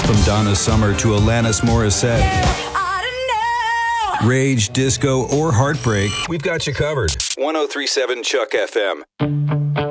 From Donna Summer to Alanis Morissette, rage, disco, or heartbreak, we've got you covered. 103.7 Chuck FM.